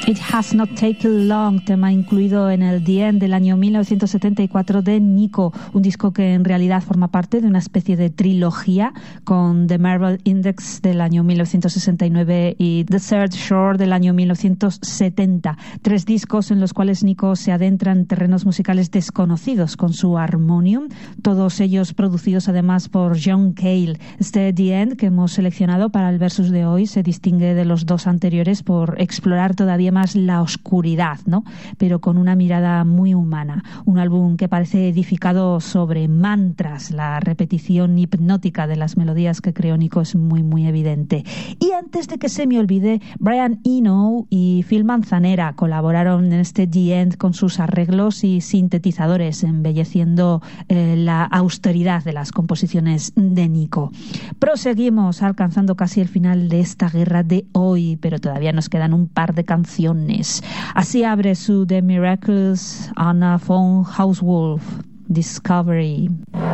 It Has Not Taken Long, tema incluido en el The End del año 1974 de Nico, un disco que en realidad forma parte de una especie de trilogía con The Marble Index del año 1969 y The Third Shore del año 1970. 3 discos en los cuales Nico se adentra en terrenos musicales desconocidos con su Harmonium, todos ellos producidos además por John Cale. Este The End que hemos seleccionado para el versus de hoy se distingue de los 2 anteriores por explorar todavía más la oscuridad, ¿no? Pero con una mirada muy humana. Un álbum que parece edificado sobre mantras. La repetición hipnótica de las melodías que creó Nico es muy, muy evidente. Y antes de que se me olvide, Brian Eno y Phil Manzanera colaboraron en este The End con sus arreglos y sintetizadores, embelleciendo la austeridad de las composiciones de Nico. Proseguimos alcanzando casi el final de esta guerra de hoy, pero todavía nos quedan un par de canciones. Así abre su The Miracles Anna von Hauswolf, Discovery.